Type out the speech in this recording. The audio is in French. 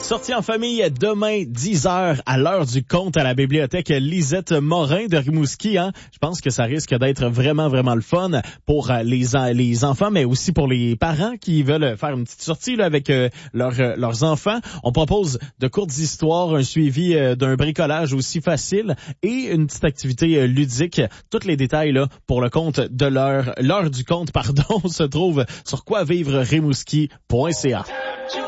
Sortie en famille demain 10h à l'heure du conte à la bibliothèque Lisette Morin de Rimouski. Je pense que ça risque d'être vraiment, vraiment le fun pour les enfants, mais aussi pour les parents qui veulent faire une petite sortie là, avec leurs enfants. On propose de courtes histoires, un suivi d'un bricolage aussi facile et une petite activité ludique. Tous les détails là pour le compte de l'heure du conte, se trouvent sur quoivivrerimouski.ca.